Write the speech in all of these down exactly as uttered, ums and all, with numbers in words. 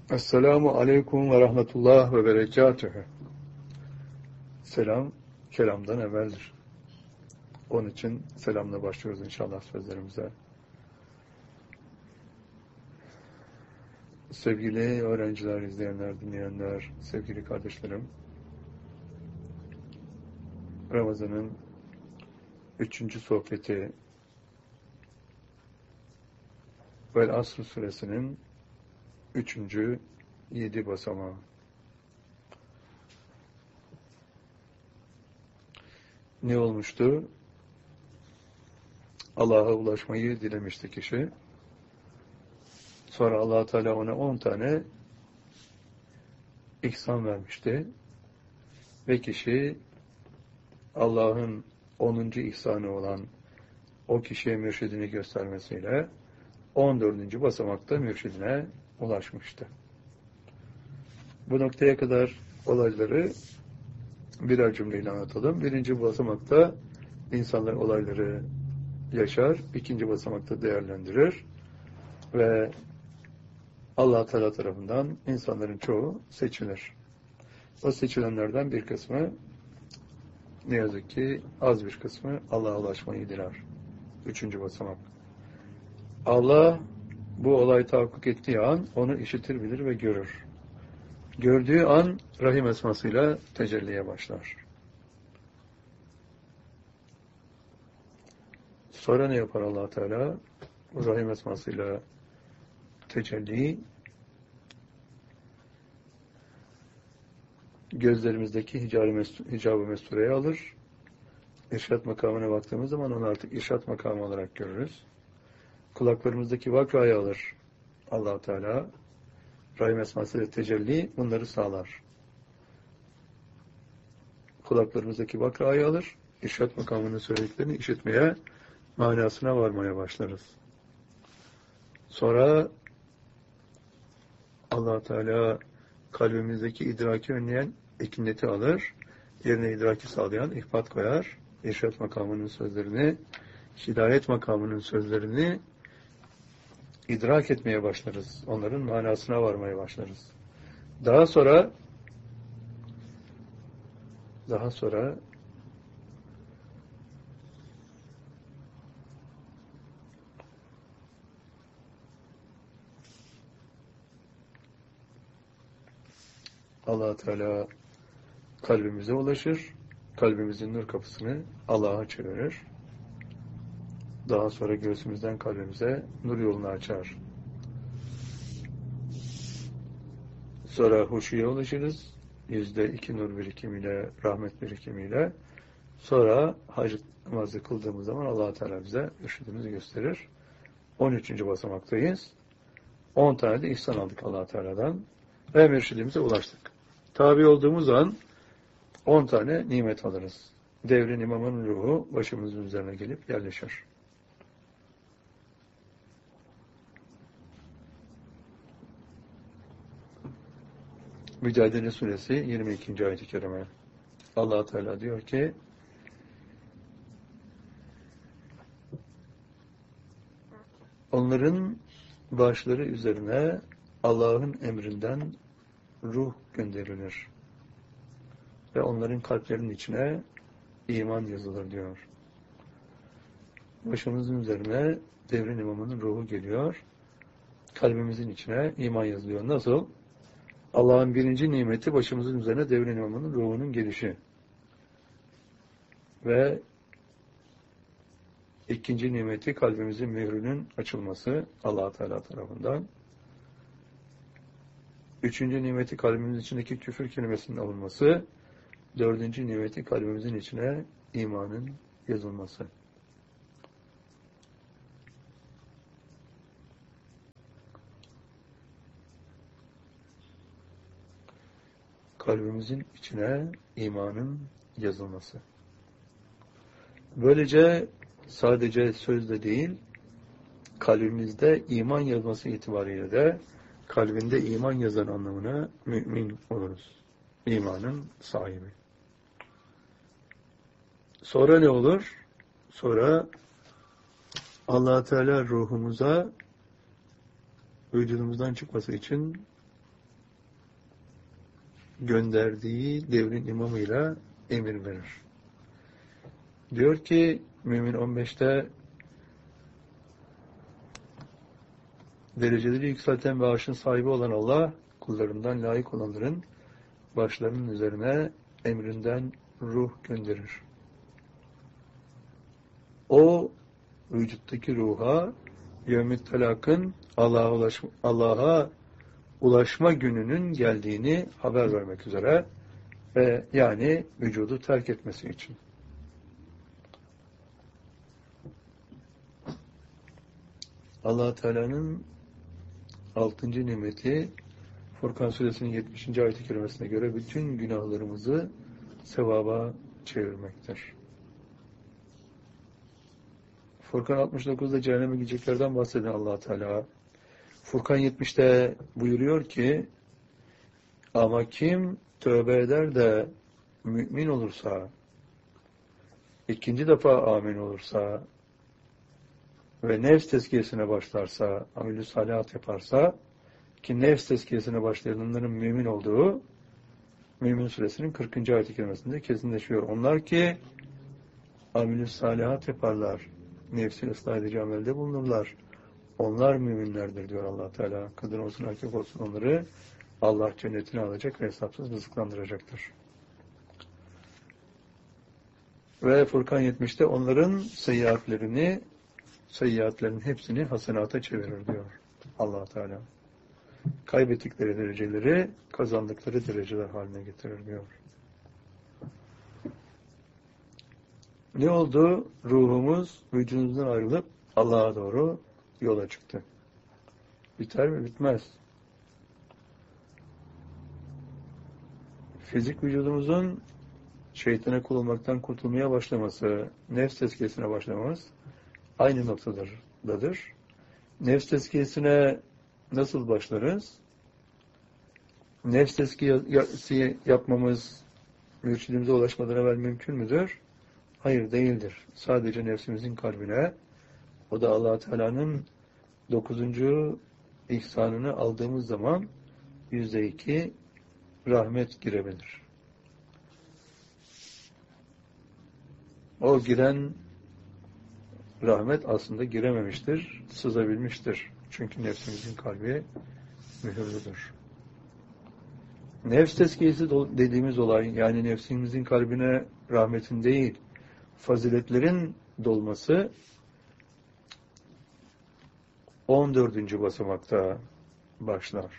Esselamu aleyküm ve rahmetullah ve berekatühü. Selam, kelamdan evveldir. Onun için selamla başlıyoruz inşallah sözlerimize. Sevgili öğrenciler, izleyenler, dinleyenler, sevgili kardeşlerim, Ramazan'ın üçüncü sohbeti Vel Asr suresinin üçüncü yedi basamağı. Ne olmuştu? Allah'a ulaşmayı dilemişti kişi. Sonra Allah Teala ona on tane ihsan vermişti. Ve kişi Allah'ın onuncu ihsanı olan o kişiye mürşidini göstermesiyle on dördüncü basamakta mürşidine ulaşmıştı. Bu noktaya kadar olayları birer cümleyle anlatalım. Birinci basamakta insanlar olayları yaşar, ikinci basamakta değerlendirir ve Allah Teala tarafından insanların çoğu seçilir. O seçilenlerden bir kısmı, ne yazık ki az bir kısmı Allah'a ulaşmayı diler. Üçüncü basamak. Allah bu olay tahakkuk ettiği an onu işitir, bilir ve görür. Gördüğü an Rahim esmasıyla tecelliye başlar. Sonra ne yapar Allah Teala? Rahim esmasıyla tecelli gözlerimizdeki hicab-ı mestureye alır. İrşad makamına baktığımız zaman onu artık irşad makamı olarak görürüz. Kulaklarımızdaki vakrayı alır Allah Teala. Rahim esmasıyla tecelli bunları sağlar. Kulaklarımızdaki vakrayı alır. İrşad makamının söylediklerini işitmeye, manasına varmaya başlarız. Sonra Allah Teala kalbimizdeki idraki önleyen ekineti alır. Yerine idraki sağlayan ihbat koyar. İrşad makamının sözlerini, hidayet makamının sözlerini idrak etmeye başlarız. Onların manasına varmaya başlarız. Daha sonra daha sonra Allah Teala kalbimize ulaşır. Kalbimizin nur kapısını Allah'a çevirir. Daha sonra göğsümüzden kalbimize nur yolunu açar. Sonra huşuya ulaşırız. Yüzde iki nur birikimiyle, rahmet birikimiyle. Sonra hac namazı kıldığımız zaman Allah Teala bize ışıdığımızı gösterir. on üçüncü basamaktayız. on tane de ihsan aldık Allah Teala'dan ve mürşidimize ulaştık. Tabi olduğumuz an on tane nimet alırız. Devrin imamının ruhu başımızın üzerine gelip yerleşir. Mücadele Suresi yirmi ikinci ayet-i kerime. Allah Teala diyor ki onların başları üzerine Allah'ın emrinden ruh gönderilir. Ve onların kalplerinin içine iman yazılır diyor. Başımızın üzerine devrin imamının ruhu geliyor. Kalbimizin içine iman yazılıyor. Nasıl? Allah'ın birinci nimeti başımızın üzerine devrin imamının ruhunun gelişi. Ve ikinci nimeti kalbimizin mührünün açılması Allah Teala tarafından. Üçüncü nimeti kalbimizin içindeki küfür kelimesinin alınması. Dördüncü nimeti kalbimizin içine imanın yazılması. Kalbimizin içine imanın yazılması. Böylece sadece sözde değil, kalbimizde iman yazması itibariyle de kalbinde iman yazan anlamına mümin oluruz. İmanın sahibi. Sonra ne olur? Sonra Allah Teala ruhumuza vücudumuzdan çıkması için gönderdiği devrin imamıyla emir verir. Diyor ki Mümin on beşte dereceleri yükselten ve arşın sahibi olan Allah, kullarından layık olanların başlarının üzerine emrinden ruh gönderir. O vücuttaki ruha yevm-i talakın Allah'a ulaşma, Allah'a ulaşma gününün geldiğini haber vermek üzere ve yani vücudu terk etmesi için. Allah Teala'nın altıncı nimeti Furkan Suresinin yetmişinci ayet-i kerimesine göre bütün günahlarımızı sevaba çevirmektir. Furkan altmış dokuzda cehenneme gideceklerden bahseden Allah Teala Furkan yetmişte buyuruyor ki ama kim tövbe eder de mümin olursa, ikinci defa amin olursa ve nefs tezkiyesine başlarsa, amel-i salihat yaparsa, ki nefs tezkiyesine başlayanların mümin olduğu Mümin Suresinin kırkıncı ayet-i kerimesinde kesinleşiyor. Onlar ki amel-i salihat yaparlar, nefsini ıslah edici amelde bulunurlar. Onlar müminlerdir diyor Allah Teala. Kadın olsun erkek olsun onları Allah cennetine alacak ve hesapsız rızıklandıracaktır. Ve Furkan yetmişte onların seyyiatlerini seyyiatlerin hepsini hasenata çevirir diyor Allah Teala. Kaybettikleri dereceleri kazandıkları dereceler haline getirir diyor. Ne oldu? Ruhumuz vücudumuzdan ayrılıp Allah'a doğru yola çıktı. Biter mi? Bitmez. Fizik vücudumuzun şeytana kul olmaktan kurtulmaya başlaması, nefs tezkiyesine başlamamız aynı noktadadır. Nefs tezkiyesine nasıl başlarız? Nefs tezkiyesi yapmamız mürşidimize ulaşmadan evvel mümkün müdür? Hayır, değildir. Sadece nefsimizin kalbine, o da Allah Teala'nın dokuzuncu ihsanını aldığımız zaman yüzde iki rahmet girebilir. O giren rahmet aslında girememiştir, sızabilmiştir. Çünkü nefsimizin kalbi mühürlüdür. Nefs tezkiyesi dediğimiz olay, yani nefsimizin kalbine rahmetin değil, faziletlerin dolması on dördüncü basamakta başlar.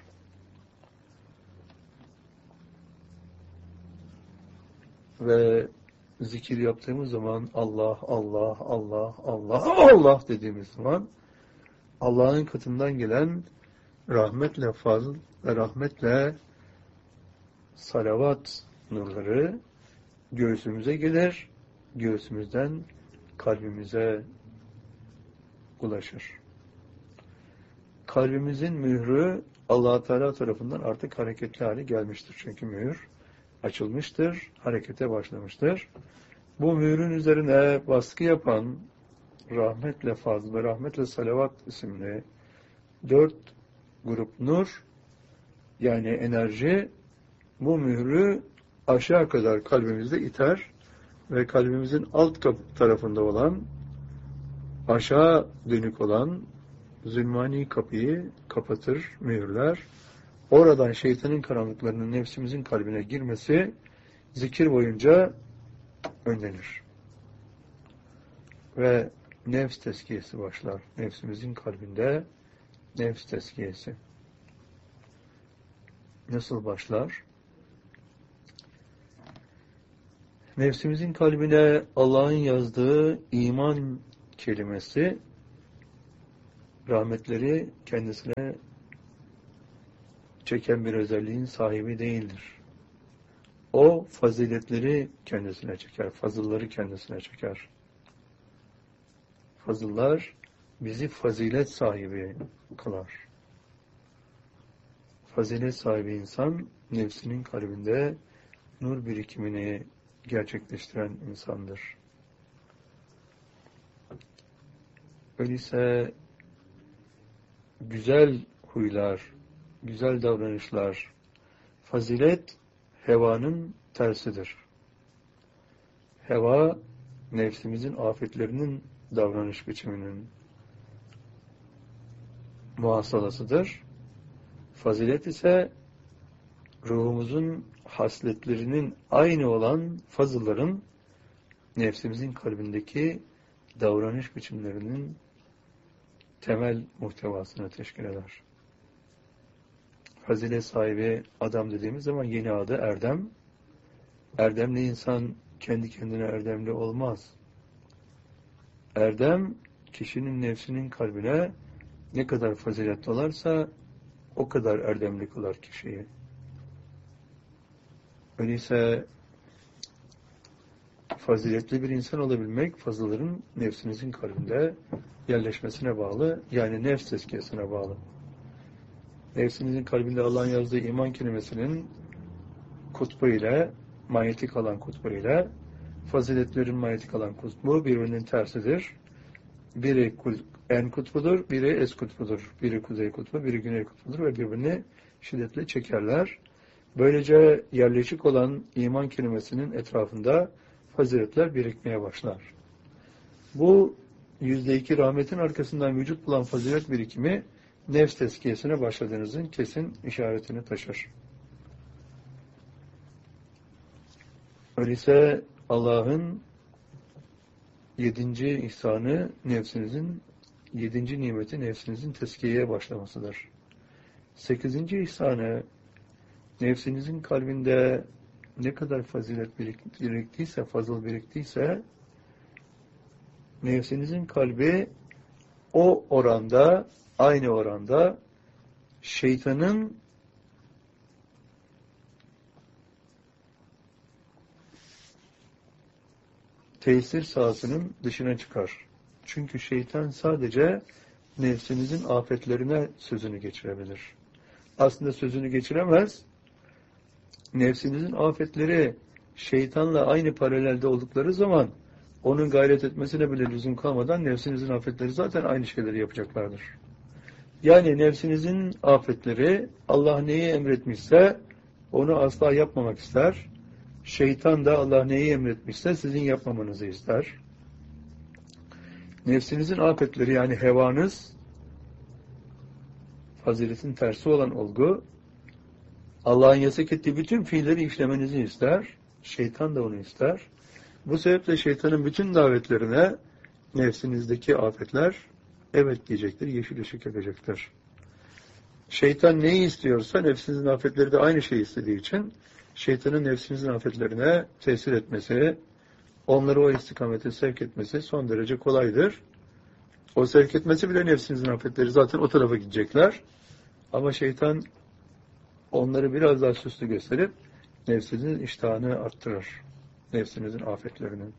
Ve zikir yaptığımız zaman Allah, Allah, Allah, Allah, Allah dediğimiz zaman Allah'ın katından gelen rahmetle fazl ve rahmetle salavat nurları göğsümüze gelir, göğsümüzden kalbimize ulaşır. Kalbimizin mührü Allah Teala tarafından artık hareketli hale gelmiştir. Çünkü mühür açılmıştır, harekete başlamıştır. Bu mührün üzerine baskı yapan rahmetle fazl ve rahmetle salavat isimli dört grup nur, yani enerji, bu mührü aşağı kadar kalbimizde iter ve kalbimizin alt tarafında olan, aşağı dönük olan zulmani kapıyı kapatır, mühürler. Oradan şeytanın karanlıklarının nefsimizin kalbine girmesi zikir boyunca önlenir. Ve nefs tezkiyesi başlar. Nefsimizin kalbinde nefs tezkiyesi. Nasıl başlar? Nefsimizin kalbine Allah'ın yazdığı iman kelimesi rahmetleri kendisine çeken bir özelliğin sahibi değildir. O faziletleri kendisine çeker, fazılları kendisine çeker. Fazıllar bizi fazilet sahibi kılar. Fazilet sahibi insan nefsinin kalbinde nur birikimini gerçekleştiren insandır. Öyleyse güzel huylar, güzel davranışlar, fazilet hevanın tersidir. Heva, nefsimizin afetlerinin davranış biçiminin muhasalasıdır. Fazilet ise ruhumuzun hasletlerinin aynı olan fazılların nefsimizin kalbindeki davranış biçimlerinin temel muhtevasını teşkil eder. Fazilet sahibi adam dediğimiz zaman yeni adı erdem. Erdemli insan kendi kendine erdemli olmaz. Erdem, kişinin nefsinin kalbine ne kadar fazilet dolarsa o kadar erdemli kılar kişiyi. Öyleyse faziletli bir insan olabilmek, fazılların nefsinizin kalbinde yerleşmesine bağlı, yani nefs tezkiyesine bağlı. Nefsinizin kalbinde Allah'ın yazdığı iman kelimesinin kutbu ile, manyetik alan kutbu ile, faziletlerin manyetik alan kutbu birbirinin tersidir. Biri en kutbudur, biri es kutbudur. Biri kuzey kutbu, biri güney kutbudur ve birbirini şiddetle çekerler. Böylece yerleşik olan iman kelimesinin etrafında faziletler birikmeye başlar. Bu yüzde iki rahmetin arkasından vücut bulan fazilet birikimi nefs tezkiyesine başladığınızın kesin işaretini taşır. Öyleyse Allah'ın yedinci ihsanı nefsinizin, yedinci nimeti nefsinizin tezkiyeye başlamasıdır. Sekizinci ihsanı nefsinizin kalbinde ne kadar fazilet biriktiyse, fazıl biriktiyse, nefsinizin kalbi o oranda, aynı oranda şeytanın tesir sahasının dışına çıkar. Çünkü şeytan sadece nefsinizin afetlerine sözünü geçirebilir. Aslında sözünü geçiremez. Nefsinizin afetleri şeytanla aynı paralelde oldukları zaman onun gayret etmesine bile lüzum kalmadan nefsinizin afetleri zaten aynı şeyleri yapacaklardır. Yani nefsinizin afetleri Allah neyi emretmişse onu asla yapmamak ister. Şeytan da Allah neyi emretmişse sizin yapmamanızı ister. Nefsinizin afetleri yani hevanız, faziletin tersi olan olgu, Allah'ın yasak ettiği bütün fiilleri işlemenizi ister. Şeytan da onu ister. Bu sebeple şeytanın bütün davetlerine nefsinizdeki afetler evet diyecektir, yeşil ışık yakacaktır. Şeytan neyi istiyorsa nefsinizin afetleri de aynı şeyi istediği için şeytanın nefsinizin afetlerine tesir etmesi, onları o istikamete sevk etmesi son derece kolaydır. O sevk etmesi bile nefsinizin afetleri zaten o tarafa gidecekler. Ama şeytan onları biraz daha süslü gösterip nefsinizin iştahını arttırır. Nefsinizin afetlerinin.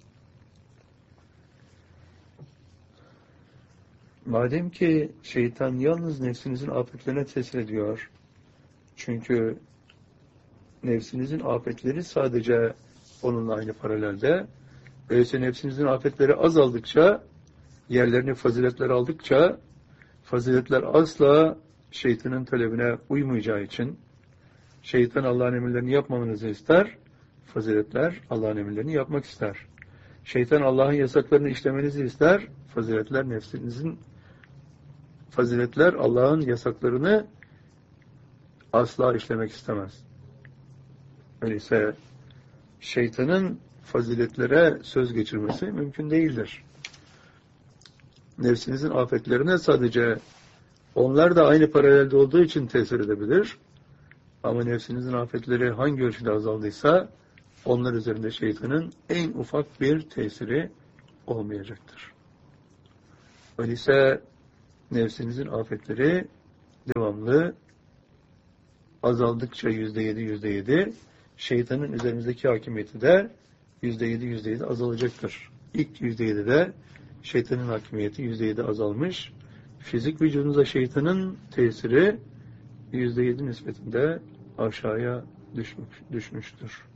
Madem ki şeytan yalnız nefsinizin afetlerine tesir ediyor. Çünkü nefsinizin afetleri sadece onunla aynı paralelde. Öyleyse nefsinizin afetleri azaldıkça, yerlerini faziletler aldıkça, faziletler asla şeytanın talebine uymayacağı için, şeytan Allah'ın emirlerini yapmamanızı ister, faziletler Allah'ın emirlerini yapmak ister. Şeytan Allah'ın yasaklarını işlemenizi ister, faziletler nefsinizin, faziletler Allah'ın yasaklarını asla işlemek istemez. Öyleyse şeytanın faziletlere söz geçirmesi mümkün değildir. Nefsinizin afetlerine sadece onlar da aynı paralelde olduğu için tesir edebilir. Ama nefsinizin afetleri hangi ölçüde azaldıysa onlar üzerinde şeytanın en ufak bir tesiri olmayacaktır. Öyleyse nefsinizin afetleri devamlı azaldıkça yüzde yedi, yüzde yedi, şeytanın üzerimizdeki hakimiyeti de yüzde yedi, yüzde yedi azalacaktır. İlk yüzde yedide şeytanın hakimiyeti yüzde yedi azalmış, fizik vücudunuza şeytanın tesiri yüzde yedi nispetinde aşağıya düşmüş, düşmüştür.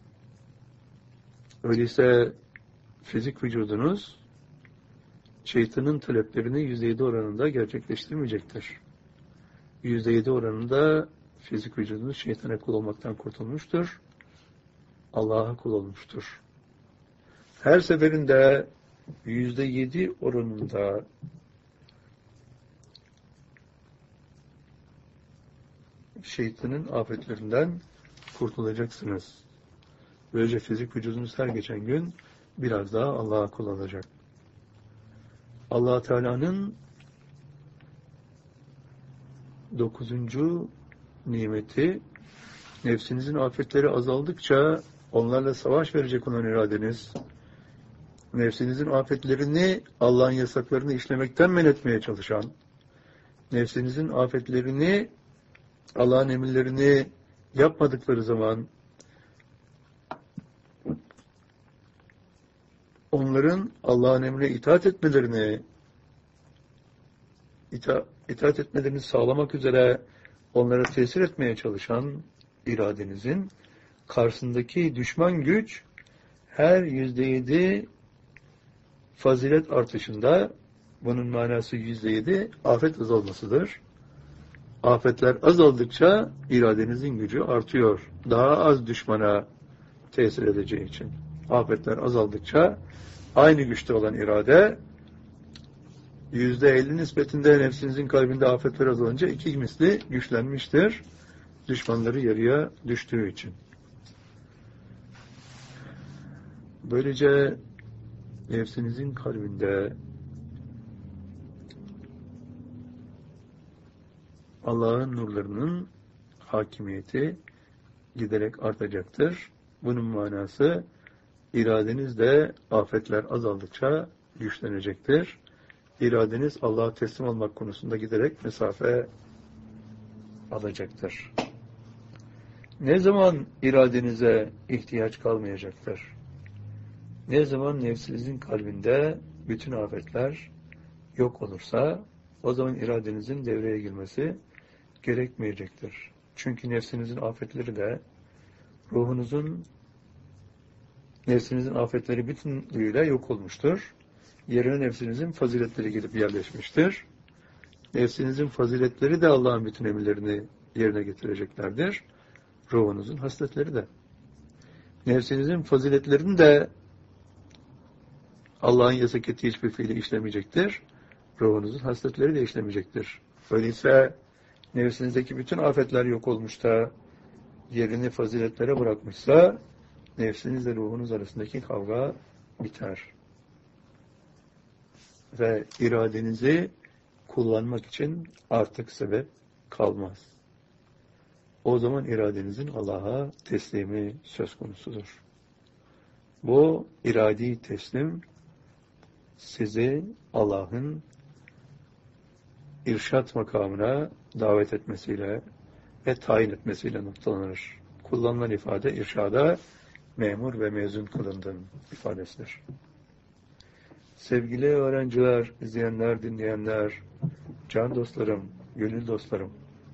Öyleyse fizik vücudunuz şeytanın taleplerini yüzde yedi oranında gerçekleştirmeyecektir. yüzde yedi oranında fizik vücudunuz şeytana kul olmaktan kurtulmuştur. Allah'a kul olmuştur. Her seferinde yüzde yedi oranında şeytanın afetlerinden kurtulacaksınız. Böylece fizik vücudunuz her geçen gün biraz daha Allah'a kul olacak. Allah Teala'nın dokuzuncu nimeti, nefsinizin afetleri azaldıkça onlarla savaş verecek olan iradeniz, nefsinizin afetlerini Allah'ın yasaklarını işlemekten men etmeye çalışan, nefsinizin afetlerini Allah'ın emirlerini yapmadıkları zaman onların Allah'ın emrine itaat etmelerini ita itaat etmelerini sağlamak üzere onlara tesir etmeye çalışan iradenizin karşısındaki düşman güç her yüzde yedi fazilet artışında, bunun manası yüzde yedi afet azalmasıdır. Afetler azaldıkça iradenizin gücü artıyor. Daha az düşmana tesir edeceği için. Afetler azaldıkça aynı güçte olan irade yüzde elli nispetinde nefsinizin kalbinde afetler azalınca iki misli güçlenmiştir. Düşmanları yarıya düştüğü için. Böylece nefsinizin kalbinde Allah'ın nurlarının hakimiyeti giderek artacaktır. Bunun manası iradeniz de afetler azaldıkça güçlenecektir. İradeniz Allah'a teslim olmak konusunda giderek mesafe alacaktır. Ne zaman iradenize ihtiyaç kalmayacaktır? Ne zaman nefsinizin kalbinde bütün afetler yok olursa, o zaman iradenizin devreye girmesi gerekmeyecektir. Çünkü nefsinizin afetleri de ruhunuzun nefsinizin afetleri bütünlüğüyle yok olmuştur. Yerine nefsinizin faziletleri gelip yerleşmiştir. Nefsinizin faziletleri de Allah'ın bütün emirlerini yerine getireceklerdir. Ruhunuzun hasletleri de. Nefsinizin faziletlerini de Allah'ın yasak ettiği hiçbir fiili işlemeyecektir. Ruhunuzun hasletleri de işlemeyecektir. Öyleyse nefsinizdeki bütün afetler yok olmuş da yerini faziletlere bırakmışsa nefsinizle ruhunuz arasındaki kavga biter. Ve iradenizi kullanmak için artık sebep kalmaz. O zaman iradenizin Allah'a teslimi söz konusudur. Bu iradi teslim sizi Allah'ın irşat makamına davet etmesiyle ve tayin etmesiyle noktalanır. Kullanılan ifade irşada memur ve mezun kılındın ifadesidir. Sevgili öğrenciler, izleyenler, dinleyenler, can dostlarım, gönül dostlarım,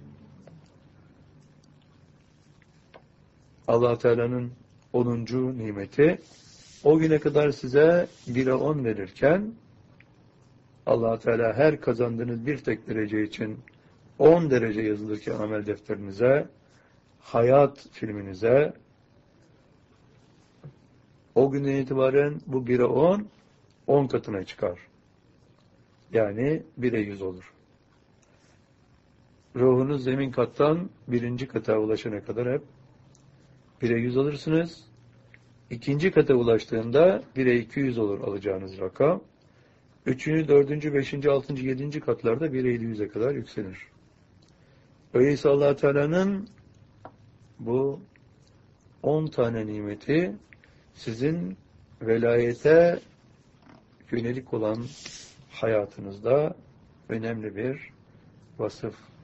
Allah Teala'nın onuncu nimeti, o güne kadar size bire on verirken Allah Teala her kazandığınız bir tek derece için on derece yazılırken amel defterinize, hayat filminize, o günden itibaren bu bire on, on katına çıkar. Yani bire yüz olur. Ruhunuz zemin kattan birinci kata ulaşana kadar hep bire yüz alırsınız. İkinci kata ulaştığında bire iki yüz olur alacağınız rakam. Üçüncü, dördüncü, beşinci, altıncı, yedinci katlarda bire yedi yüze kadar yükselir. Öyleyse Allah Teala'nın bu on tane nimeti sizin velayete yönelik olan hayatınızda önemli bir vasıf